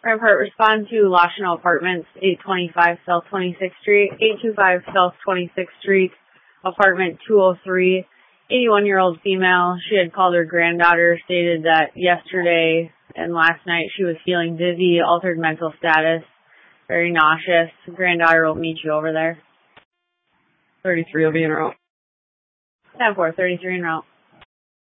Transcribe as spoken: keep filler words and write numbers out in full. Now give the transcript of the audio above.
Report, respond to Lashino Apartments, eight twenty-five South twenty-sixth Street, eight twenty-five South twenty-sixth Street, apartment two oh three, eighty-one-year-old female. She had called her granddaughter, stated that yesterday and last night she was feeling dizzy, altered mental status, very nauseous. Granddaughter will meet you over there. thirty-three will be en route. ten four, thirty-three en route.